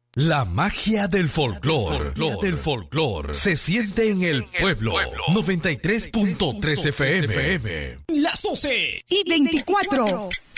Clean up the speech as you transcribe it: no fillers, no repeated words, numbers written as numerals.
La magia del folclore se siente en el pueblo. 93.3 FM. Las 12:24.